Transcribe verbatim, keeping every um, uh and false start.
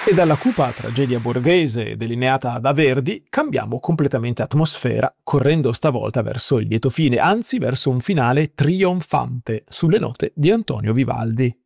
E dalla cupa tragedia borghese delineata da Verdi cambiamo completamente atmosfera, correndo stavolta verso il lieto fine, anzi verso un finale trionfante sulle note di Antonio Vivaldi.